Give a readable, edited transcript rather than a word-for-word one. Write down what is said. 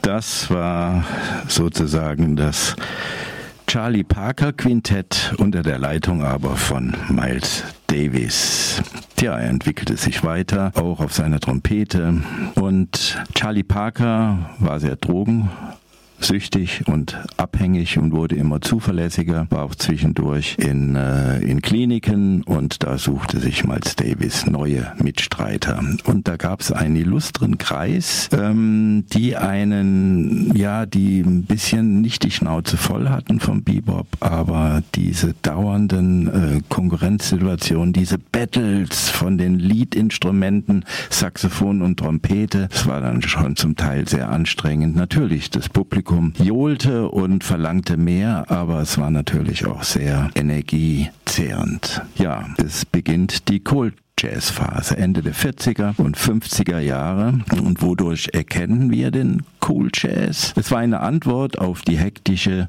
Das war sozusagen das Charlie Parker Quintett unter der Leitung aber von Miles Davis. Ja, er entwickelte sich weiter, auch auf seiner Trompete. Und Charlie Parker war sehr drogensüchtig und abhängig und wurde immer zuverlässiger, war auch zwischendurch in Kliniken und da suchte sich Miles Davis neue Mitstreiter. Und da gab es einen illustren Kreis, die ein bisschen nicht die Schnauze voll hatten vom Bebop, aber diese dauernden Konkurrenzsituationen, diese Battles von den Leadinstrumenten, Saxophon und Trompete, das war dann schon zum Teil sehr anstrengend. Natürlich, das Publikum johlte und verlangte mehr, aber es war natürlich auch sehr energiezehrend. Ja, es beginnt die Cool-Jazz-Phase, Ende der 40er und 50er Jahre. Und wodurch erkennen wir den Cool Jazz? Es war eine Antwort auf die hektische